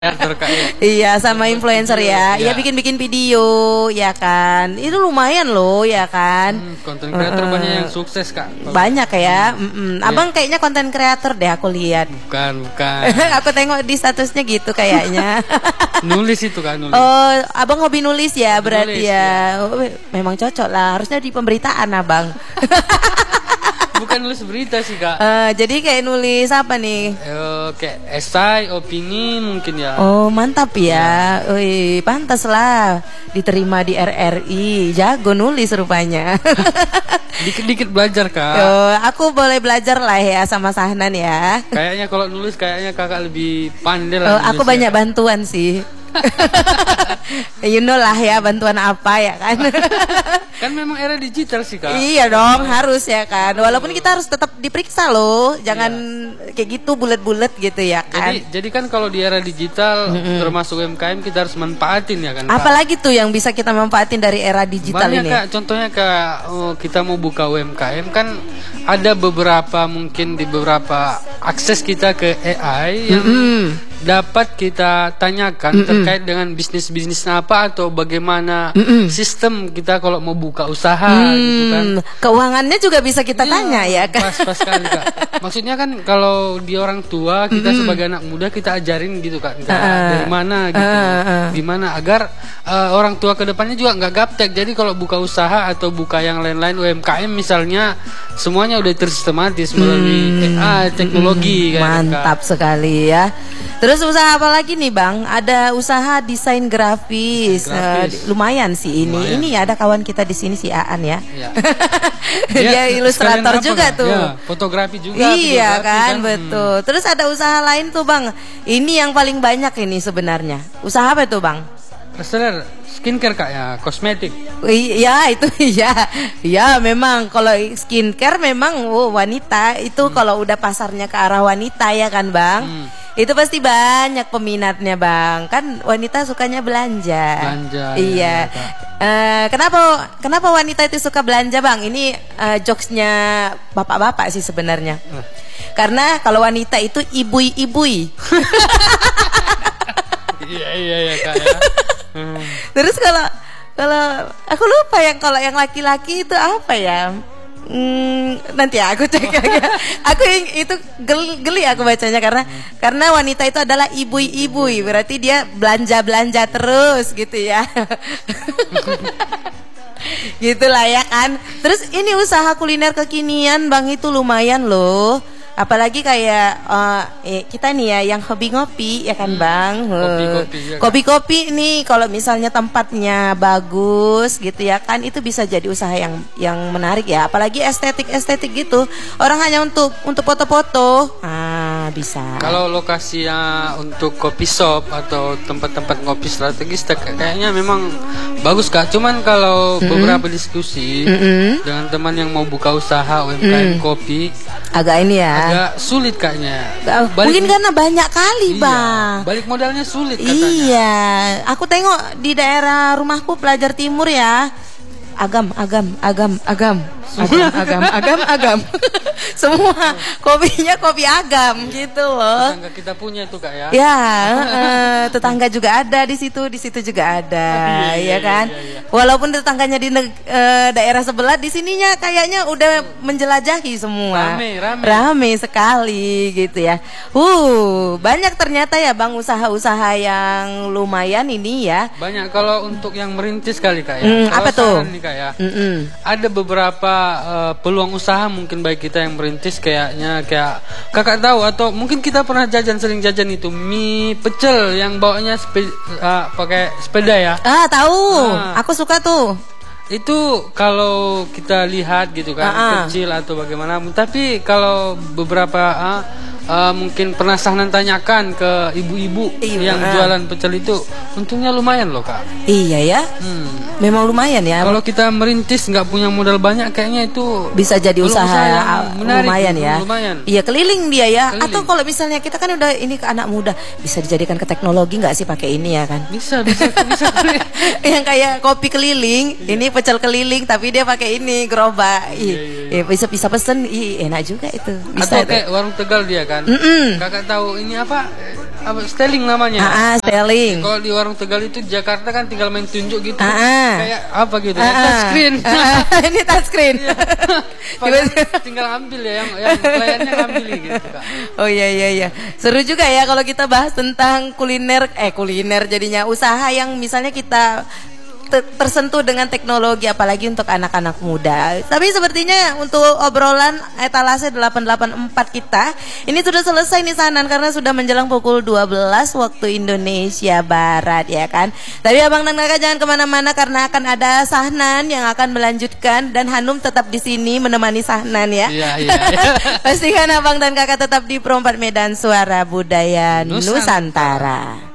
Iya, sama influencer ya. Iya, Iya. bikin-bikin video, ya kan. Itu lumayan loh, ya kan. Konten kreator banyak yang sukses kak. Banyak ya. Abang kayaknya konten kreator deh aku lihat. Bukan. Aku tengok di statusnya gitu kayaknya. Nulis itu kan nulis. Oh, abang hobi nulis ya berarti Nulis, ya. Oh, memang cocok lah. Harusnya di pemberitaan abang. Bukan nulis berita sih kak. Jadi kayak nulis apa nih? Kayak esai, opini mungkin ya. Oh, mantap ya. Wih, pantas lah diterima di RRI. Jago nulis rupanya. Dikit-dikit belajar kak. Oh, aku boleh belajar lah ya sama Sahnan ya. Kayaknya kalau nulis kayaknya kakak lebih pandai Oh, lah. aku nulis banyak ya. bantuan sih. You know lah ya, bantuan apa ya kan. Kan memang era digital sih kak. Iya dong, harus ya kan. Walaupun kita harus tetap diperiksa loh, jangan kayak gitu bulat-bulat gitu ya kan. Jadi kan kalau di era digital termasuk UMKM kita harus manfaatin ya kan kak. Apalagi tuh yang bisa kita manfaatin dari era digital Banyak ini. kak, contohnya kak, kita mau buka UMKM kan ada beberapa mungkin di beberapa akses kita ke AI yang dapat kita tanyakan terkait dengan bisnis apa atau bagaimana sistem kita kalau mau buka usaha gitu kan. Keuangannya juga bisa kita tanya ya kan. Pas sekali kak. Maksudnya kan kalau di orang tua kita sebagai anak muda kita ajarin gitu kak, dari mana gitu, gimana agar orang tua kedepannya juga nggak gaptek. Jadi kalau buka usaha atau buka yang lain-lain UMKM misalnya semuanya udah tersistematis melalui AI teknologi kan. Mantap sekali ya. Terus usaha apa lagi nih bang? Ada usaha desain grafis. Lumayan sih ini. Lumayan. Ini ada kawan kita di sini si Aan ya. Iya. Dia ilustrator sekalian juga apa, tuh. Ya, fotografi juga. Iya videografi kan, betul. Terus ada usaha lain tuh bang. Ini yang paling banyak ini sebenarnya. Usaha apa tuh bang? Reseller skincare kak ya, kosmetik. Iya itu ya memang kalau skincare memang wanita itu kalau udah pasarnya ke arah wanita ya kan bang. Itu pasti banyak peminatnya bang. Kan wanita sukanya belanja. Iya. Kenapa wanita itu suka belanja bang? Ini jokesnya bapak-bapak sih sebenarnya. Karena kalau wanita itu ibui-ibui. Iya kak ya. Terus kalau aku lupa kalau yang laki-laki itu apa ya? Nanti ya aku cek lagi. Aku itu geli aku bacanya karena wanita itu adalah ibu-ibu, berarti dia belanja terus gitu ya. Gitulah ya kan. Terus ini usaha kuliner kekinian bang itu lumayan loh. Apalagi kayak kita nih ya yang hobi ngopi ya kan bang. Kopi-kopi nih kalau misalnya tempatnya bagus gitu ya kan, itu bisa jadi usaha yang menarik ya. Apalagi estetik gitu. Orang hanya untuk foto-foto. Bisa. Kalau lokasinya untuk kopi shop atau tempat-tempat ngopi strategis kayaknya memang bagus kak. Cuman kalau beberapa diskusi dengan teman yang mau buka usaha UMKM kopi agak ini ya. Agak sulit kayaknya. Mungkin karena banyak kali bang. Balik modalnya sulit katanya. Iya. Aku tengok di daerah rumahku Pelajar Timur ya. Agam. Semua kopinya kopi agam gitu loh. Tetangga kita punya itu kak ya. Ya, tetangga juga ada di situ juga ada, ya kan. Walaupun tetangganya di daerah sebelah, di sininya kayaknya udah menjelajahi semua. Rame sekali gitu ya. Banyak ternyata ya bang usaha-usaha yang lumayan ini ya. Banyak kalau untuk yang merintis kali kak ya. Apa tuh? Nih, kak, ya. Ada beberapa peluang usaha mungkin bagi kita yang merintis kayak kakak tahu atau mungkin kita pernah sering jajan itu mie pecel yang bawanya pakai sepeda ya. Tahu. Aku suka tuh. Itu kalau kita lihat gitu kan kecil atau bagaimana, tapi kalau beberapa mungkin pernah Sahnan tanyakan ke ibu-ibu yang jualan pecel itu, untungnya lumayan loh kak. Iya ya. Memang lumayan ya. Kalau kita merintis nggak punya modal banyak, kayaknya itu bisa jadi usaha menarik, lumayan ya. Lumayan. Iya keliling dia ya. Keliling. Atau kalau misalnya kita kan udah ini ke anak muda, bisa dijadikan ke teknologi nggak sih pakai ini ya kan? Bisa. Yang kayak kopi keliling, ini pecel keliling, tapi dia pakai ini gerobak. Bisa pesen. Enak juga itu. Bisa atau kayak warung Tegal dia kan. Kakak tahu ini apa? Styling namanya. Styling. Kalau di warung Tegal itu Jakarta kan tinggal main tunjuk gitu. Kayak apa gitu. Touchscreen. Ini touchscreen. Tinggal ambil ya, yang pelayannya ngambil gitu Kak. Oh iya. Seru juga ya kalau kita bahas tentang kuliner jadinya usaha yang misalnya kita tersentuh dengan teknologi, apalagi untuk anak-anak muda. Tapi sepertinya untuk obrolan etalase 884 kita ini sudah selesai nih Sanan, karena sudah menjelang pukul 12 waktu Indonesia Barat ya kan. Tapi Abang dan Kakak jangan kemana-mana karena akan ada Sahnan yang akan melanjutkan, dan Hanum tetap di sini menemani Sahnan ya. Iya. Pastikan Abang dan Kakak tetap di Pro 4 Medan Suara Budaya Nusantara.